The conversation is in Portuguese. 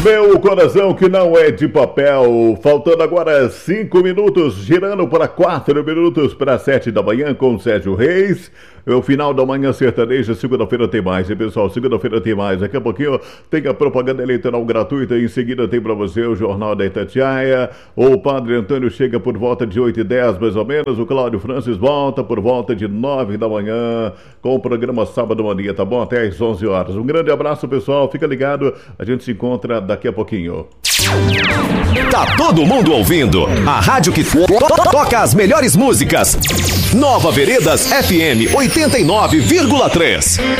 Meu coração que não é de papel. Faltando agora 5 minutos, girando para 4 minutos para 7 da manhã com Sérgio Reis. É o final da manhã sertaneja, segunda-feira tem mais, hein, pessoal? Segunda-feira tem mais. Daqui a pouquinho tem a propaganda eleitoral gratuita. Em seguida tem para você o Jornal da Itatiaia. O Padre Antônio chega por volta de 8h10, mais ou menos. O Cláudio Francis volta por volta de 9 da manhã com o programa Sábado Mania, tá bom? Até às 11 horas. Um grande abraço, pessoal. Fica ligado. A gente se encontra daqui a pouquinho. Tá todo mundo ouvindo a rádio que toca as melhores músicas. Nova Veredas FM 89,3.